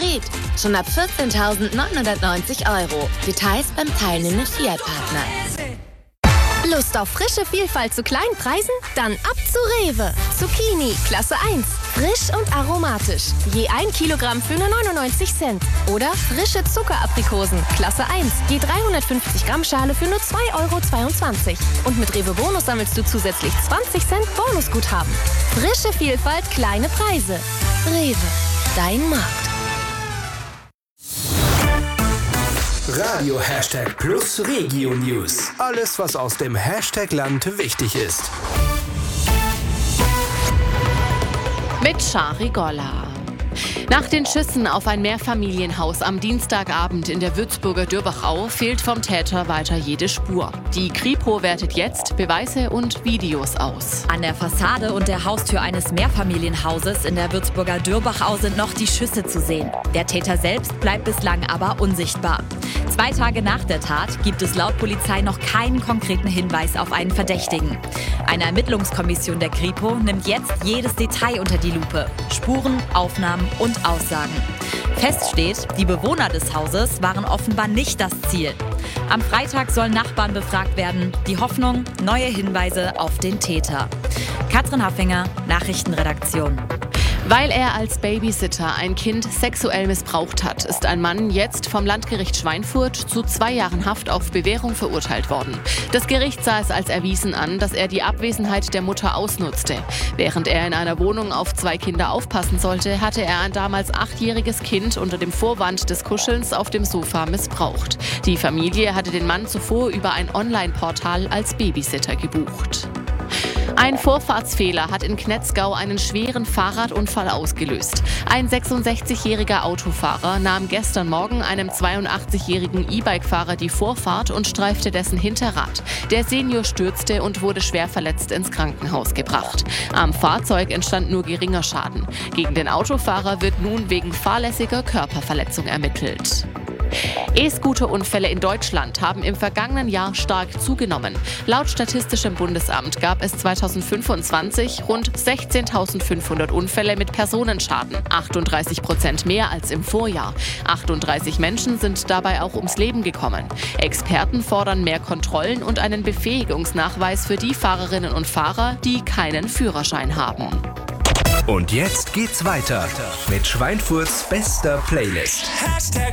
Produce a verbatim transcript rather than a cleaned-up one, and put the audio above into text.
Hybrid. Schon ab vierzehntausendneunhundertneunzig Euro. Details beim teilnehmenden Fiat-Partner. Lust auf frische Vielfalt zu kleinen Preisen? Dann ab zu Rewe. Zucchini, Klasse eins. Frisch und aromatisch. Je ein Kilogramm für nur neunundneunzig Cent. Oder frische Zuckeraprikosen, Klasse eins. Je dreihundertfünfzig Gramm Schale für nur zwei Euro zweiundzwanzig. Und mit Rewe Bonus sammelst du zusätzlich zwanzig Cent Bonusguthaben. Frische Vielfalt, kleine Preise. Rewe, dein Markt. Radio Hashtag Plus Regio News. Alles, was aus dem Hashtag Land wichtig ist. Mit Shari Golla. Nach den Schüssen auf ein Mehrfamilienhaus am Dienstagabend in der Würzburger Dürbachau fehlt vom Täter weiter jede Spur. Die Kripo wertet jetzt Beweise und Videos aus. An der Fassade und der Haustür eines Mehrfamilienhauses in der Würzburger Dürbachau sind noch die Schüsse zu sehen. Der Täter selbst bleibt bislang aber unsichtbar. Zwei Tage nach der Tat gibt es laut Polizei noch keinen konkreten Hinweis auf einen Verdächtigen. Eine Ermittlungskommission der Kripo nimmt jetzt jedes Detail unter die Lupe. Spuren, Aufnahmen und Aussagen. Fest steht, die Bewohner des Hauses waren offenbar nicht das Ziel. Am Freitag sollen Nachbarn befragt werden. Die Hoffnung, neue Hinweise auf den Täter. Katrin Haffinger, Nachrichtenredaktion. Weil er als Babysitter ein Kind sexuell missbraucht hat, ist ein Mann jetzt vom Landgericht Schweinfurt zu zwei Jahren Haft auf Bewährung verurteilt worden. Das Gericht sah es als erwiesen an, dass er die Abwesenheit der Mutter ausnutzte. Während er in einer Wohnung auf zwei Kinder aufpassen sollte, hatte er ein damals achtjähriges Kind unter dem Vorwand des Kuschelns auf dem Sofa missbraucht. Die Familie hatte den Mann zuvor über ein Online-Portal als Babysitter gebucht. Ein Vorfahrtsfehler hat in Knetzgau einen schweren Fahrradunfall ausgelöst. Ein sechsundsechzigjähriger Autofahrer nahm gestern Morgen einem zweiundachtzigjährigen E-Bike-Fahrer die Vorfahrt und streifte dessen Hinterrad. Der Senior stürzte und wurde schwer verletzt ins Krankenhaus gebracht. Am Fahrzeug entstand nur geringer Schaden. Gegen den Autofahrer wird nun wegen fahrlässiger Körperverletzung ermittelt. E-Scooter-Unfälle in Deutschland haben im vergangenen Jahr stark zugenommen. Laut Statistischem Bundesamt gab es zweitausendfünfundzwanzig rund sechzehntausendfünfhundert Unfälle mit Personenschaden, achtunddreißig Prozent mehr als im Vorjahr. achtunddreißig Menschen sind dabei auch ums Leben gekommen. Experten fordern mehr Kontrollen und einen Befähigungsnachweis für die Fahrerinnen und Fahrer, die keinen Führerschein haben. Und jetzt geht's weiter mit Schweinfurts bester Playlist.